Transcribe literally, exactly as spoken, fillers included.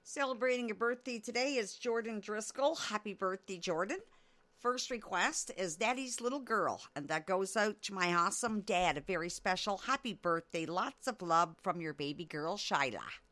Celebrating a birthday today is Jordan Driscoll. Happy birthday, Jordan. First request is Daddy's Little Girl, and that goes out to my awesome dad. A very special happy birthday. Lots of love from your baby girl, Shyla.